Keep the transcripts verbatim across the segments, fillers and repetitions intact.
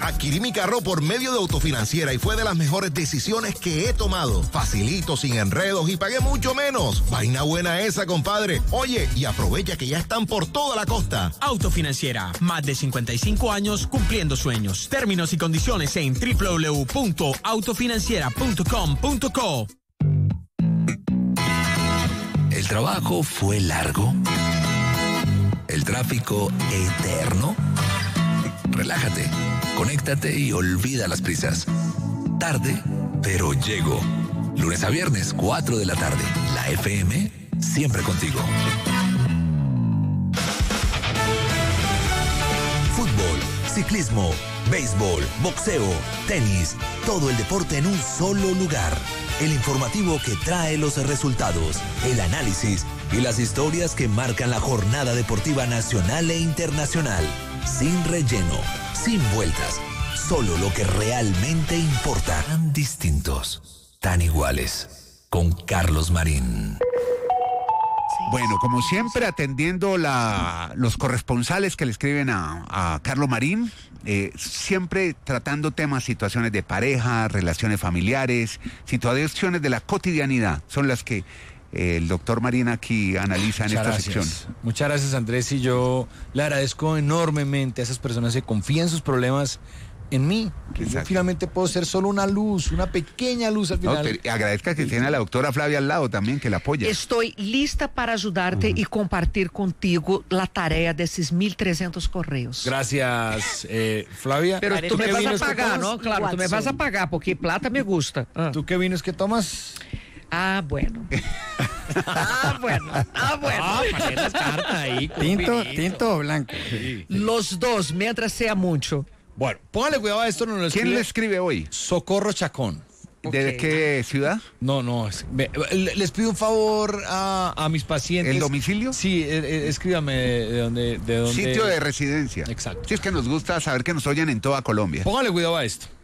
Adquirí mi carro por medio de Autofinanciera y fue de las mejores decisiones que he tomado. Facilito, sin enredos y pagué mucho menos. Vaina buena esa, compadre. Oye, y aprovecha que ya están por toda la costa. Autofinanciera, más de cincuenta y cinco años cumpliendo sueños. Términos y condiciones en doble u doble u doble u punto autofinanciera punto com punto co. ¿El trabajo fue largo? ¿El tráfico eterno? Relájate, conéctate y olvida las prisas. Tarde, pero llego. Lunes a viernes, cuatro de la tarde. La F M, siempre contigo. Fútbol, ciclismo, béisbol, boxeo, tenis, todo el deporte en un solo lugar. El informativo que trae los resultados, el análisis y las historias que marcan la jornada deportiva nacional e internacional. Sin relleno, sin vueltas, solo lo que realmente importa. Tan distintos, tan iguales. Con Carlos Marín. Bueno, como siempre, atendiendo la, los corresponsales que le escriben a, a Carlos Marín, eh, siempre tratando temas, situaciones de pareja, relaciones familiares, situaciones de la cotidianidad, son las que eh, el doctor Marín aquí analiza en Muchas esta gracias. sección. Muchas gracias, Andrés, y yo le agradezco enormemente a esas personas que confían sus problemas en mí, que Exacto. yo finalmente puedo ser solo una luz, una pequeña luz al final. No, te agradezca que tiene a la doctora Flavia al lado también, que la apoya. Estoy lista para ayudarte uh-huh. y compartir contigo la tarea de esos mil trescientos correos. Gracias, eh, Flavia. Pero tú me vas a pagar, ¿no? Claro, tú me vas a pagar, porque plata me gusta. Ah. ¿Tú qué vinos que tomas? Ah, bueno. Ah, bueno. Ah, bueno. Ah, para las cartas ahí. Tinto, tinto o blanco. Sí, sí. Los dos, mientras sea mucho. Bueno, póngale cuidado a esto. No lo ¿Quién le escribe hoy? Socorro Chacón. ¿De okay. qué ciudad? No, no. Es, me, les pido un favor a, a mis pacientes. ¿El domicilio? Sí, eh, escríbame de dónde, de dónde. Sitio de residencia. Exacto. Sí, es que nos gusta saber que nos oyen en toda Colombia. Póngale cuidado a esto.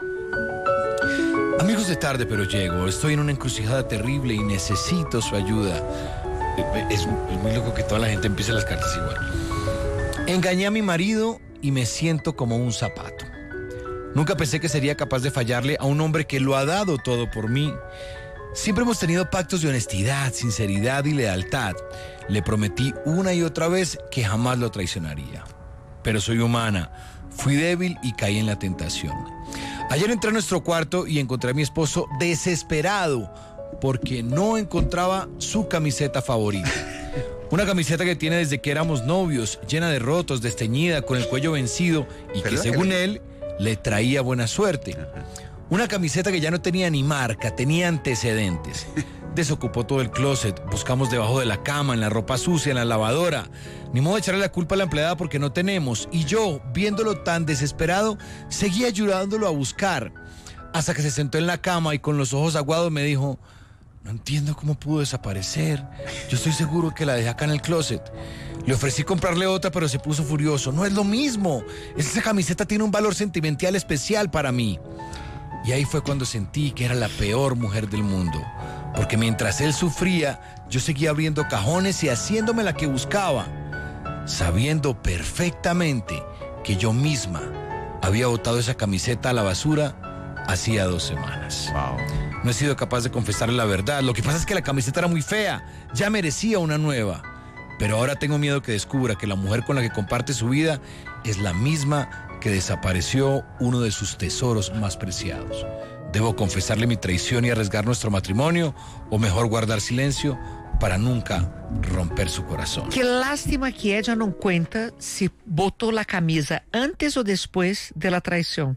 Amigos de tarde, pero llego. Estoy en una encrucijada terrible y necesito su ayuda. Es, es muy loco que toda la gente empiece las cartas igual. Engañé a mi marido y me siento como un zapato. Nunca pensé que sería capaz de fallarle a un hombre que lo ha dado todo por mí. Siempre hemos tenido pactos de honestidad, sinceridad y lealtad. Le prometí una y otra vez que jamás lo traicionaría. Pero soy humana, fui débil y caí en la tentación. Ayer entré a nuestro cuarto y encontré a mi esposo desesperado porque no encontraba su camiseta favorita. Una camiseta que tiene desde que éramos novios, llena de rotos, desteñida, con el cuello vencido y que según él le traía buena suerte. Una camiseta que ya no tenía ni marca, tenía antecedentes. Desocupó todo el closet, buscamos debajo de la cama, en la ropa sucia, en la lavadora. Ni modo de echarle la culpa a la empleada porque no tenemos. Y yo, viéndolo tan desesperado, seguía ayudándolo a buscar. Hasta que se sentó en la cama y con los ojos aguados me dijo: no entiendo cómo pudo desaparecer. Yo estoy seguro que la dejé acá en el closet. Le ofrecí comprarle otra, pero se puso furioso. No es lo mismo. Esa camiseta tiene un valor sentimental especial para mí. Y ahí fue cuando sentí que era la peor mujer del mundo. Porque mientras él sufría, yo seguía abriendo cajones y haciéndome la que buscaba, sabiendo perfectamente que yo misma había botado esa camiseta a la basura hacía dos semanas. Wow. No he sido capaz de confesarle la verdad. Lo que pasa es que la camiseta era muy fea. Ya merecía una nueva. Pero ahora tengo miedo que descubra que la mujer con la que comparte su vida es la misma que desapareció uno de sus tesoros más preciados. ¿Debo confesarle mi traición y arriesgar nuestro matrimonio? ¿O mejor guardar silencio para nunca romper su corazón? Qué lástima que ella no cuenta si botó la camisa antes o después de la traición.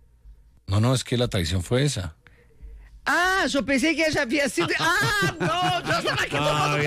No, no, es que la traición fue esa. Ah, yo pensé que ella había sido... Ah, no, yo estaba aquí tomando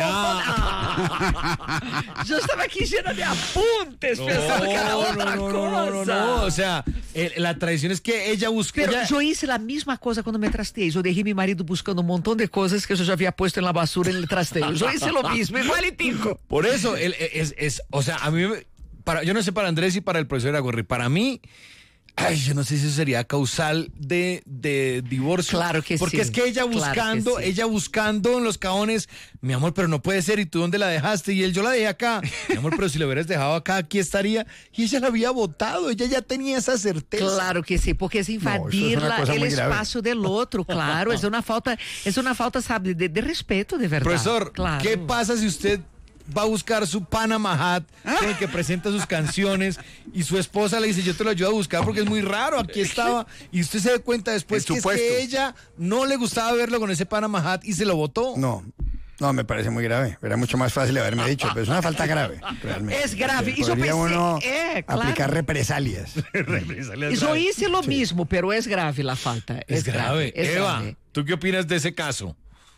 ah, Yo estaba aquí llena de apuntes no, pensando que era otra no, no, cosa. No, no, no, no, o sea, el, la traición es que ella buscó... Pero ella... yo hice la misma cosa cuando me trasteé. Yo dejé a mi marido buscando un montón de cosas que yo ya había puesto en la basura en el trasteo. Yo hice lo mismo, igualitico. Por eso, el, es, es, o sea, a mí, para, yo no sé para Andrés y para el profesor Agorri, para mí... Ay, yo no sé si eso sería causal de, de divorcio. Claro que Porque sí. es que ella buscando, Claro que sí. ella buscando en los cajones, mi amor, pero no puede ser, ¿y tú dónde la dejaste? Y él, yo la dejé acá. Mi amor, pero si la hubieras dejado acá, aquí estaría. Y ella la había botado, ella ya tenía esa certeza. Claro que sí, porque es invadir No, eso es una la- cosa el muy grave. espacio del otro, claro, es una falta, es una falta, sabe, de, de respeto, de verdad. Profesor, claro. ¿qué pasa si usted va a buscar su Panama Hat, en el que presenta sus canciones, y su esposa le dice, yo te lo ayudo a buscar porque es muy raro, aquí estaba, y usted se da cuenta después En que su es puesto. que ella no le gustaba verlo con ese Panama Hat y se lo botó? No, no, me parece muy grave. Era mucho más fácil haberme dicho, pero es una falta grave, realmente. Es grave. Porque Y yo podría pensé, uno eh, claro. aplicar represalias. Yo hice lo mismo, pero es grave la falta. Es, Es, grave. es Eva, grave. ¿tú qué opinas de ese caso?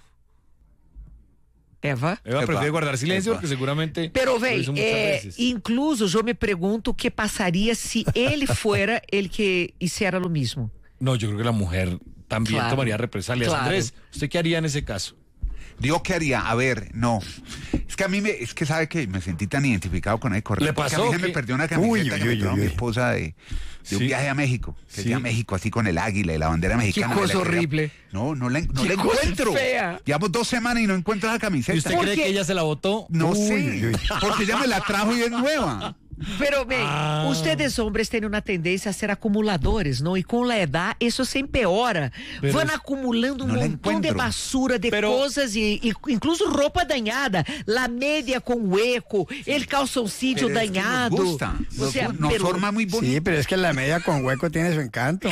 Eva. Eva Epa, prefiere guardar silencio epa. porque seguramente Pero, lo véi, hizo muchas eh, veces. incluso yo me pregunto qué pasaría si él fuera el que hiciera lo mismo. No, yo creo que la mujer también Claro. tomaría represalias. Claro. Andrés, ¿usted qué haría en ese caso? ¿Yo qué haría? A ver, no. Es que a mí me, es que sabe que me sentí tan identificado con el correo. ¿Le porque pasó a mí se me que- perdió una camiseta Uy, que uy, me uy, trajo uy, mi uy. esposa de, de Sí. un viaje a México. Que Sí. fui a México así con el águila y la bandera mexicana. cosa Me la quería- horrible. No, no la, no Qué la cosa encuentro. fea. Llevamos dos semanas y no encuentro esa camiseta. ¿Y usted ¿Por cree qué? que ella se la votó? No Uy, sé, uy, uy. porque ella me la trajo y es nueva. Pero, bem, Ah. ustedes hombres tienen una tendencia a ser acumuladores, ¿no? Y con la edad eso se empeora. Pero Van es- acumulando un no la montón de encuentro. basura, de Pero- cosas, y, y incluso roupa dañada, la media con hueco, el calzoncillo Pero es que nos dañado. gusta, O nos, sea, nos pero- forma muy bonito. Sí, pero es que la media con hueco tiene su encanto.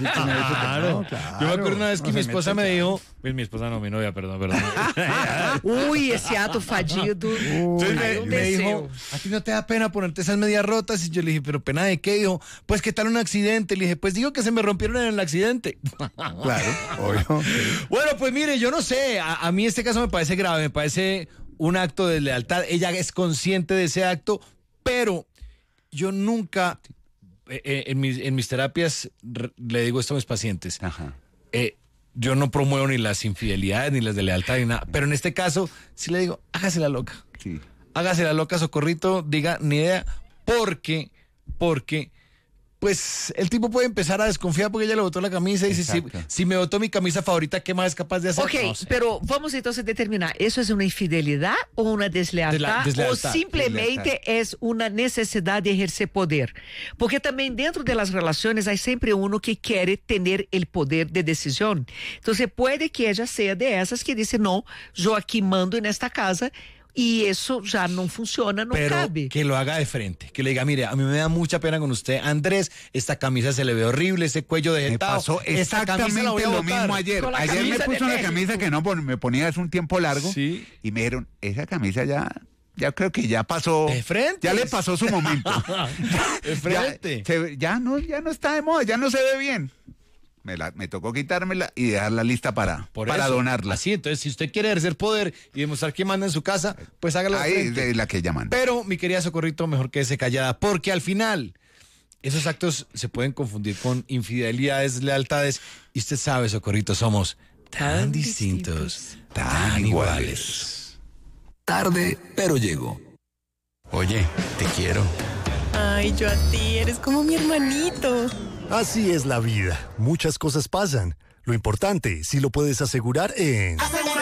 Claro. Yo me acuerdo una vez que No mi se esposa mete, me dijo, pues, mi esposa no, mi novia, perdón, perdón. Uy, ese ato fadido. Entonces Ay, me, un me deseo. dijo, ¿a ti no te da pena ponerte esas medias rotas? Y yo le dije, ¿pero pena de qué? Dijo, pues, ¿qué tal un accidente? Le dije, pues digo que se me rompieron en el accidente. Claro, obvio. Bueno, pues mire, yo no sé, a, a mí este caso me parece grave, me parece un acto de lealtad. Ella es consciente de ese acto, pero yo nunca, eh, eh, en, mis, en mis terapias, re- le digo esto a mis pacientes, Ajá. eh, yo no promuevo ni las infidelidades, ni las de lealtad, ni nada, pero en este caso sí le digo, hágase la loca. Sí. Hágase la loca, Socorrito, diga ni idea, porque, porque, pues el tipo puede empezar a desconfiar porque ella le botó la camisa y dice, si, Exacto. si me botó mi camisa favorita, ¿qué más es capaz de hacer? Ok, No sé. pero vamos entonces a determinar, ¿eso es una infidelidad o una deslealtad? Desla- deslealtad, o simplemente es una necesidad de ejercer poder? Porque también dentro de las relaciones hay siempre uno que quiere tener el poder de decisión. Entonces puede que ella sea de esas que dice, no, yo aquí mando en esta casa y eso ya no funciona, no Pero cabe. que lo haga de frente, que le diga, mire, a mí me da mucha pena con usted, Andrés, esta camisa se le ve horrible, ese cuello de Me pasó exactamente lo mismo ayer. Con la Ayer me camisa de puse una México. camisa que no pon- me ponía hace un tiempo largo Sí. y me dijeron, esa camisa ya, ya creo que ya pasó. De frente. Ya le pasó su momento. De ya, frente. se- ya no, ya no está de moda, ya no se ve bien. Me, la, me tocó quitármela y dejarla lista para, Por para eso, donarla. Así, entonces, si usted quiere ejercer poder y demostrar que manda en su casa, pues hágalo de Ahí frente. es la que llaman. Pero, mi querida Socorrito, mejor quédese callada, porque al final esos actos se pueden confundir con infidelidades, lealtades, y usted sabe, Socorrito, somos tan, Tan distintos, distintos. tan iguales. Tarde, pero llego. Oye, te quiero. Ay, yo a ti, eres como mi hermanito. Así es la vida. Muchas cosas pasan. Lo importante, si lo puedes asegurar en...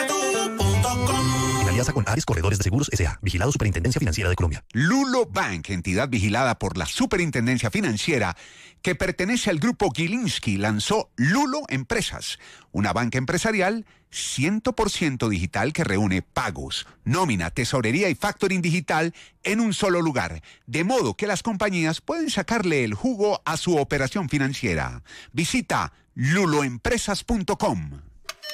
En alianza con Ares Corredores de Seguros S A. Vigilado Superintendencia Financiera de Colombia. Lulo Bank, entidad vigilada por la Superintendencia Financiera, que pertenece al grupo Gilinski, lanzó Lulo Empresas, una banca empresarial cien por ciento digital que reúne pagos, nómina, tesorería y factoring digital en un solo lugar, de modo que las compañías pueden sacarle el jugo a su operación financiera. Visita lulo empresas punto com.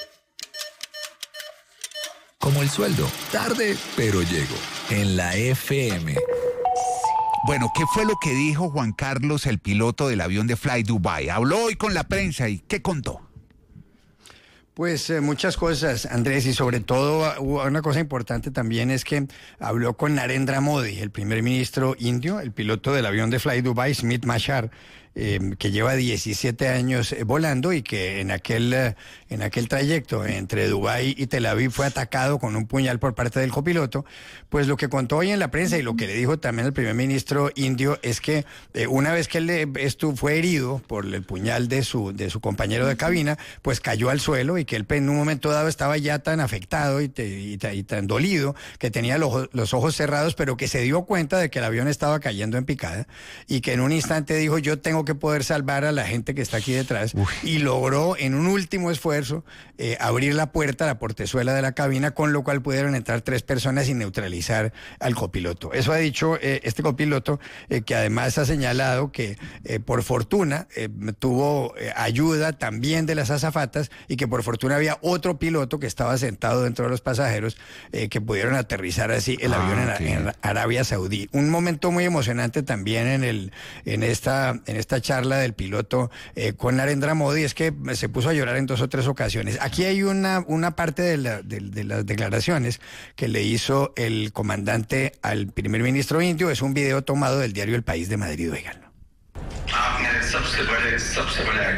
Como el sueldo. Tarde, pero llego. En la F M. Bueno, ¿qué fue lo que dijo Juan Carlos, el piloto del avión de Fly Dubai? Habló hoy con la prensa y ¿qué contó? Pues eh, muchas cosas, Andrés, y sobre todo uh, una cosa importante también es que habló con Narendra Modi, el primer ministro indio, el piloto del avión de Fly Dubai, Smith Machar, eh, que lleva diecisiete años eh, volando y que en aquel, eh, en aquel trayecto entre Dubái y Tel Aviv fue atacado con un puñal por parte del copiloto. Pues lo que contó hoy en la prensa y lo que le dijo también el primer ministro indio es que eh, una vez que él estuvo, fue herido por el puñal de su, de su compañero de cabina, pues cayó al suelo y que él en un momento dado estaba ya tan afectado y, te, y, y tan dolido que tenía los, los ojos cerrados, pero que se dio cuenta de que el avión estaba cayendo en picada y que en un instante dijo, yo tengo que poder salvar a la gente que está aquí detrás. Uf. Y logró en un último esfuerzo eh, abrir la puerta, la portezuela de la cabina, con lo cual pudieron entrar tres personas y neutralizar al copiloto. Eso ha dicho eh, este copiloto, eh, que además ha señalado que eh, por fortuna eh, tuvo eh, ayuda también de las azafatas y que por fortuna había otro piloto que estaba sentado dentro de los pasajeros eh, que pudieron aterrizar así el ah, avión en, okay. en Arabia Saudí. Un momento muy emocionante también en el en esta en esta charla del piloto eh, con Narendra Modi es que se puso a llorar en dos o tres ocasiones. Aquí hay una una parte de, la, de, de las declaraciones que le hizo el comandante al primer ministro indio. Es un video tomado del diario El País de Madrid. Oigan.